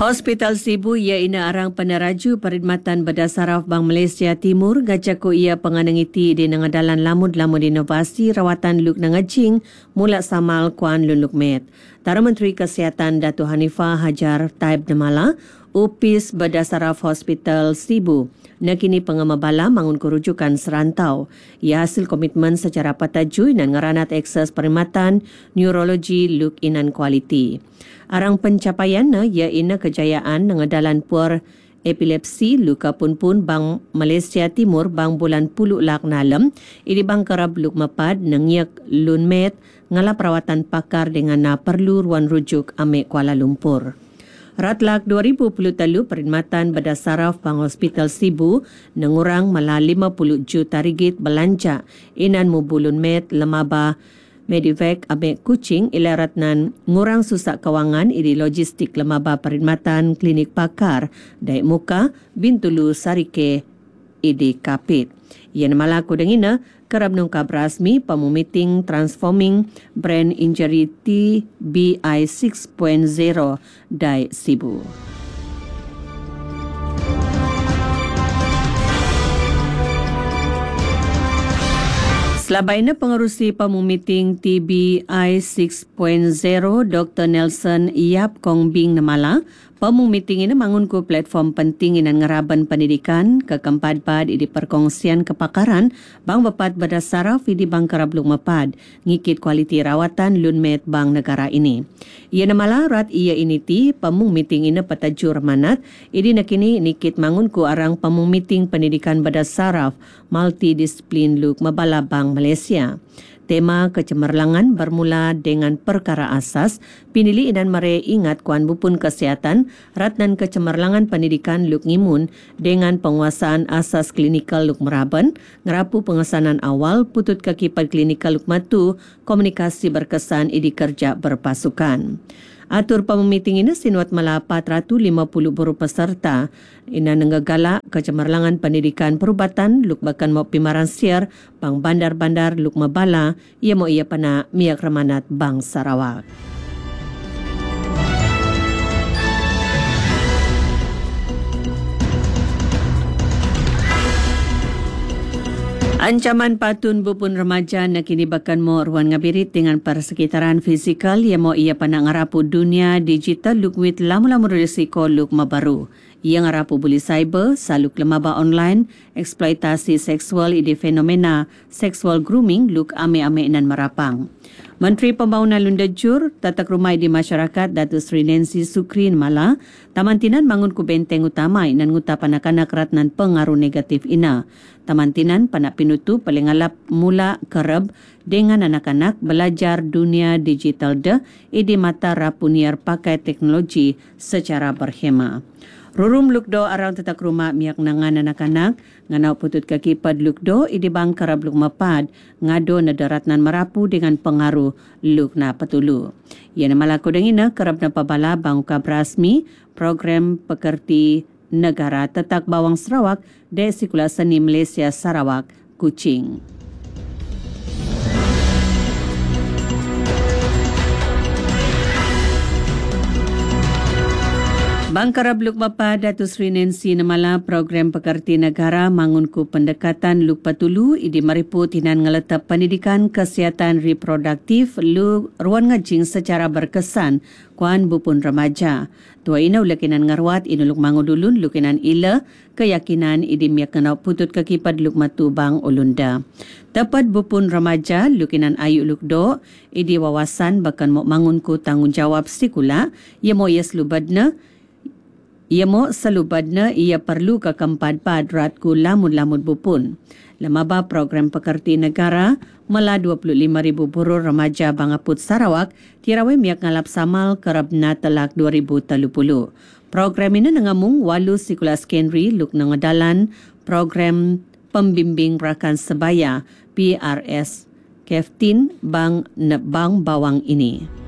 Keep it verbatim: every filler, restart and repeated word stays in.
Hospital Sibu ia ina arang peneraju perkhidmatan berdasaraf Bank Malaysia Timur gajaku ia penganangiti di nangadalan lamud-lamud inovasi rawatan luk nangajing mula samal kuan lun lukmet. Tara Menteri Kesihatan Datuk Hanifah Hajar Taib Nemala upis berdasaraf Hospital Sibu nakini pengamabala mangun kerujukan serantau. Ia hasil komitmen secara patajui dan ngeranat akses perkhidmatan neurologi luk inan kualiti. Arang pencapaian na ia ina kejayaan nangadalan puar epilepsi luka pun pun Bank Malaysia Timur bang bulan puluh lak nalam ini bang kerab luk mapad nangyak lunmet ngala perawatan pakar dengan na perlu ruang rujuk ame Kuala Lumpur. Ratlak dua ribu dua puluh tiga perkhidmatan berdasaraf Bank Hospital Sibu nangurang mala lima puluh juta ringgit belanja inan mubulun met lemaba Medivac Amek Kuching ilaratnan ngurang susak kawangan idi logistik lemaba perkhidmatan klinik pakar Daik Muka Bintulu Sarike idi Kapit. Ia namala kudengina kerab nungkap rasmi pemumiting Transforming Brain Injury T B I enam titik kosong Daik Sibu. Selabaina pengerusi pemumiting T B I enam titik kosong Doktor Nelson Yap Kong Bing Namala, pemumiting ini mangunku platform penting inan ngeraban pendidikan ke kempad-pad idi perkongsian kepakaran bang bepat berdasaraf idi bang kerabluk mepad ngikit kualiti rawatan lunmet bang negara ini. Ia namala rat ia ini ti pemumiting ini petajur manat idi nakini nikit mangunku arang pemumiting pendidikan berdasaraf multidisiplin luk mabala bang Malaysia. Tema kecemerlangan bermula dengan perkara asas, pinili dan mere ingat kuan bupun kesihatan, ratnan kecemerlangan pendidikan luk ngimun dengan penguasaan asas klinikal luk meraban, ngerapu pengesanan awal, putut kekipat klinikal luk matu, komunikasi berkesan idi kerja berpasukan. Atur pemumiting ini sinuat mala empat ratus lima puluh buruh peserta ina nenggagala kecemerlangan pendidikan perubatan luk bahkan mau pimaran siar bang bandar-bandar luk mabala ia mau ia pana miak remanat bang Sarawak. Ancaman patun bupun remaja nakini bahkan mo ruan ngabirit dengan persekitaran fizikal ia mo ia pandang ngarapu dunia digital luk wit lamu-lamu risiko luk mabaru. Ia ngarapu buli cyber, saluk lemaba online, eksploitasi seksual idi fenomena seksual grooming luk ame-ame nan marapang. Menteri Pembangunan Lundajur, Tatak Rumai di Masyarakat Datuk Seri Nancy Sukrin Mala, tamantinan mangun ku benteng utamai nan nguta panak-anak ratnan pengaruh negatif ina. Tamantinan panak pinutu paling alap mula kereb dengan anak-anak belajar dunia digital de idi mata rapuniar pakai teknologi secara berhema. Rurum lukdo arang tetak rumah miak nangan anak-anak, nganau putut kaki pad lukdo idi bang kerab luk mapad, ngado nadaratnan merapu dengan pengaruh luk na petulu. Ia nama laku dengina kerab na pabala bang ukab rasmi program pekerti negara tetak bawang Sarawak de Sekolah Seni Malaysia Sarawak, Kuching. Bangkara Bluk Bapa Datuk Seri Nancy Namala program pekerti negara mangunku pendekatan luk patulu idi mariput hinan ngeletap pendidikan kesihatan reproduktif lu ruan ngajing secara berkesan kuan bupun remaja. Tua ina ulakinan ngarwat inuluk mangudulun lukinan ila keyakinan idi miak kenau putut kekipad luk matu bang ulunda. Tepat bupun remaja lukinan ayu lukdo idi wawasan bahkan mo mangunku tanggungjawab sikula ia mo yes lubadna ia mo salubadna ia perlu ke kempad padrat ku lamud-lamud bupun. Lemaba program pekerti negara mela dua puluh lima ribu buruh remaja Bangaput Sarawak tirawe miak ngalap samal kerabna telak dua ribu tiga puluh. Program ini nengamung walu sekolah sekondari luk nangadalan program pembimbing rakan sebaya P R S Keftin Bang Nebang Bawang ini.